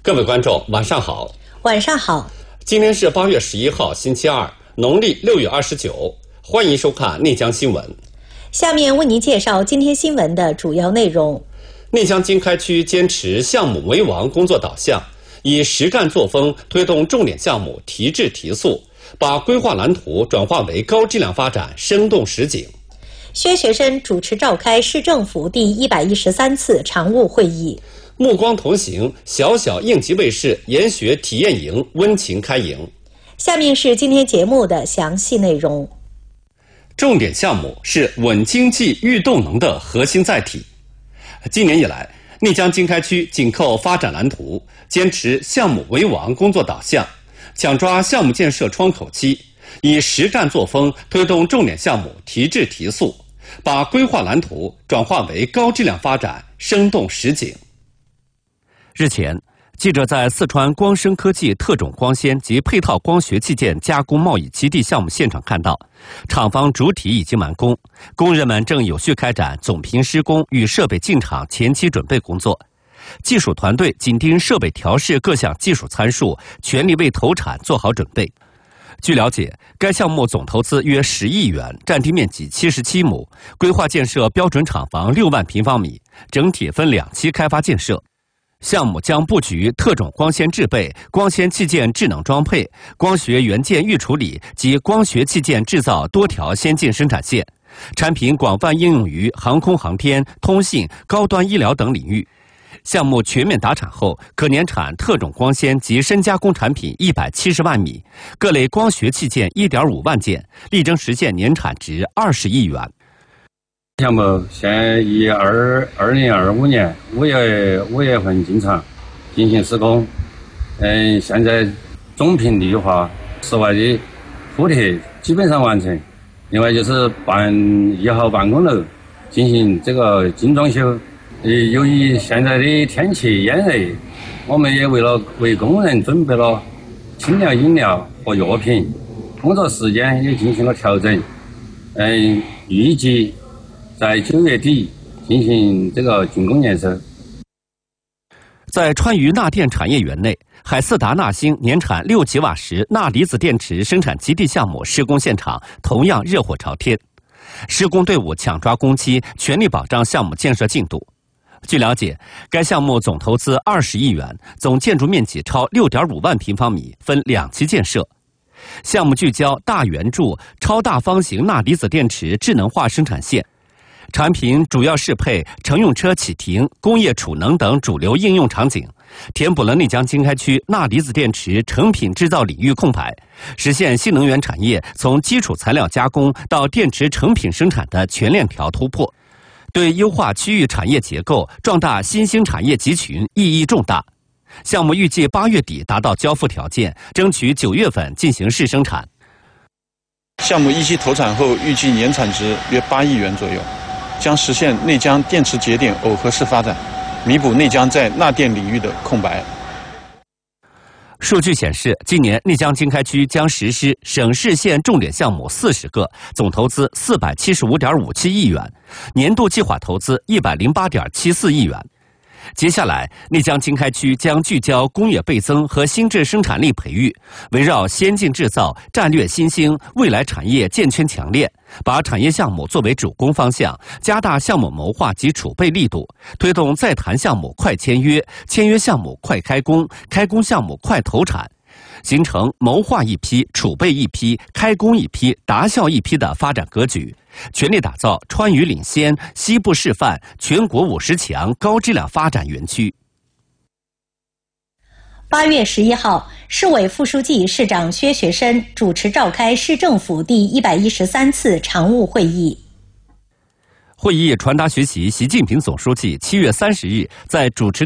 各位观众，晚上好。 晚上好。 今天是8月11号，星期二，农历6月29。欢迎收看内江新闻。 下面为您介绍今天新闻的主要内容。 内江经开区坚持项目为王工作导向，以实干作风推动重点项目提质提速，把规划蓝图转化为高质量发展生动实景。 薛学深主持召开市政府第113次常务会议。 目光同行，小小应急卫士研学体验营温情开营。 下面是今天节目的详细内容。 重点项目是稳经济育动能的核心载体。今年以来，内江经开区紧扣发展蓝图，坚持项目为王工作导向，抢抓项目建设窗口期，以实干作风推动重点项目提质提速，把规划蓝图转化为高质量发展生动实景。日前，记者在四川光生科技特种光纤及配套光学器件加工贸易基地项目现场看到，厂房主体已经完工，工人们正有序开展总平施工与设备进场前期准备工作。技术团队紧盯设备调试各项技术参数，全力为投产做好准备。据了解，该项目总投资约10亿元，占地面积77亩，规划建设标准厂房6万平方米，整体分2期开发建设。项目将布局特种光纤制备、光纤器件智能装配、光学元件预处理及光学器件制造多条先进生产线，产品广泛应用于航空航天、通信、高端医疗等领域。项目全面达产后，可年产特种光纤及深加工产品170万米，各类光学器件1.5万件，力争实现年产值20亿元。 项目现于2025年5月份进场进行施工。现在总平绿化、室外的铺贴基本上完成。另外就是办1号办公楼进行这个精装修。由于现在的天气炎热，我们也为工人准备了清凉饮料和药品，工作时间也进行了调整。预计在9月底进行这个竣工验收。 在川渝钠电产业园内，海四达钠星年产6吉瓦时钠离子电池生产基地项目施工现场同样热火朝天，施工队伍抢抓工期，全力保障项目建设进度。据了解，该项目总投资20亿元，总建筑面积超6.5万平方米，分2期建设。项目聚焦大圆柱、超大方形钠离子电池智能化生产线，产品主要适配乘用车启停、工业储能等主流应用场景，填补了内江经开区钠离子电池成品制造领域空白，实现新能源产业从基础材料加工到电池成品生产的全链条突破，对优化区域产业结构、壮大新兴产业集群意义重大。项目预计8月底达到交付条件，争取9月份进行试生产。 项目一期投产后，预计年产值约8亿元左右，将实现内江电池节点耦合式发展，弥补内江在钠电领域的空白。数据显示，今年内江经开区将实施省市县重点项目40个，总投资475.57亿元，年度计划投资108.74亿元。接下来，内江经开区将聚焦工业倍增和新质生产力培育，围绕先进制造、战略新兴、未来产业建圈强链，把产业项目作为主攻方向，加大项目谋划及储备力度，推动在谈项目快签约，签约项目快开工，开工项目快投产，形成谋划一批、储备一批、开工一批、达效一批的发展格局，全力打造川渝领先、西部示范、全国50强高质量发展园区。 8月11号，市委副书记、市长薛学深主持召开市政府第113次常务会议。 会议传达学习习近平总书记7月30日在主持